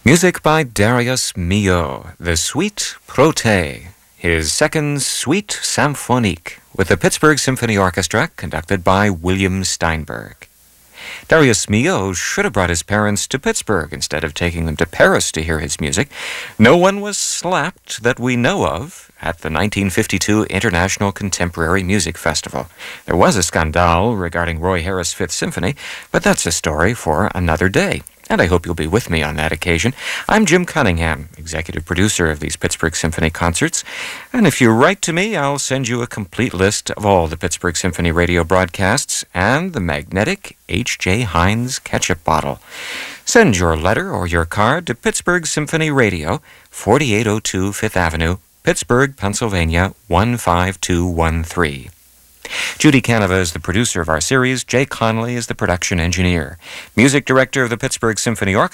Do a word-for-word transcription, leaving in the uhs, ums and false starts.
Music by Darius Milhaud, the Suite Prote, his second Suite Symphonique, with the Pittsburgh Symphony Orchestra, conducted by William Steinberg. Darius Milhaud should have brought his parents to Pittsburgh instead of taking them to Paris to hear his music. No one was slapped that we know of at the nineteen fifty-two International Contemporary Music Festival. There was a scandal regarding Roy Harris' Fifth Symphony, but that's a story for another day. And I hope you'll be with me on that occasion. I'm Jim Cunningham, executive producer of these Pittsburgh Symphony concerts. And if you write to me, I'll send you a complete list of all the Pittsburgh Symphony radio broadcasts and the magnetic H J Heinz ketchup bottle. Send your letter or your card to Pittsburgh Symphony Radio, forty-eight oh two Fifth Avenue, Pittsburgh, Pennsylvania, one five two one three. Judy Canova is the producer of our series. Jay Connolly is the production engineer. Music director of the Pittsburgh Symphony Orchestra